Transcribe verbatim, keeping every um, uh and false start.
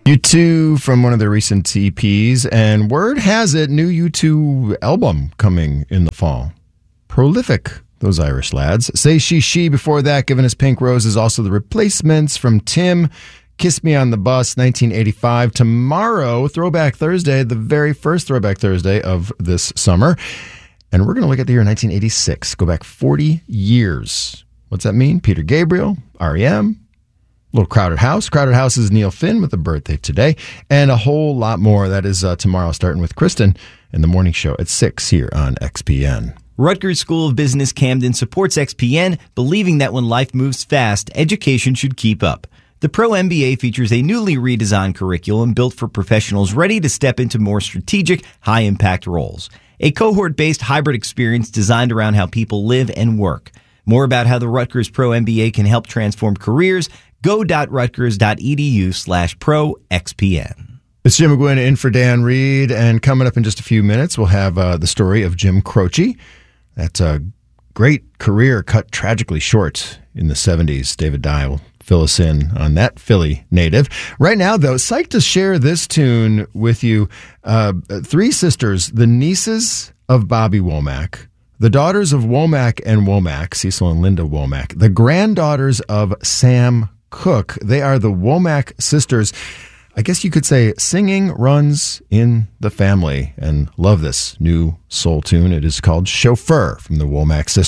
U two from one of their recent E Ps, and word has it, new U two album coming in the fall. Prolific, those Irish lads. Say She She before that, Giving Us Pink Roses, also The Replacements from Tim. Kiss Me on the Bus, nineteen eighty-five. Tomorrow, Throwback Thursday, the very first Throwback Thursday of this summer. And we're going to look at the year nineteen eighty-six, go back forty years. What's that mean? Peter Gabriel, R E M, little Crowded House. Crowded House is Neil Finn with a birthday today, and a whole lot more. That is uh, tomorrow, starting with Kristen in the morning show at six here on X P N. Rutgers School of Business Camden supports X P N, believing that when life moves fast, education should keep up. The Pro M B A features a newly redesigned curriculum built for professionals ready to step into more strategic, high-impact roles. A cohort-based hybrid experience designed around how people live and work. More about how the Rutgers Pro M B A can help transform careers, go.rutgers.edu slash pro XPN. It's Jim McGuinn in for Dan Reed, and coming up in just a few minutes, we'll have uh, the story of Jim Croce. That's a great career cut tragically short in the seventies. David Dye will fill us in on that Philly native. Right now, though, psyched to share this tune with you. Uh, three sisters, the nieces of Bobby Womack, the daughters of Womack and Womack, Cecil and Linda Womack, the granddaughters of Sam Cooke. They are the Womack sisters. I guess you could say singing runs in the family, and love this new soul tune. It is called Chauffeur from the Womack sisters.